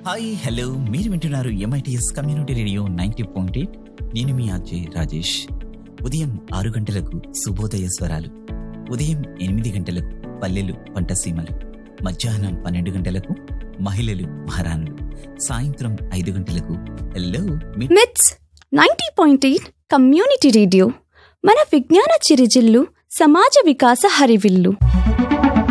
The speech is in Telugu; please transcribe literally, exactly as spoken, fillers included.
హాయ్ హలో, మీరు వింటున్నారు MITS community radio ninety point eight. నేను మీ ఆర్జే రాజేష్. ఉదయం ఆరు గంటలకు శుభోదయ స్వరాలు, ఉదయం ఎనిమిది గంటలకు పల్లెలు పంటసీమలు, మధ్యాహ్నం పన్నెండు గంటలకు మహిళలు మహారాణులు, సాయంత్రం ఐదు గంటలకు హలో మిట్స్ ninety point eight community radio. మన విజ్ఞాన చిరుజిల్లు, సమాజ వికాస హరివిల్లు.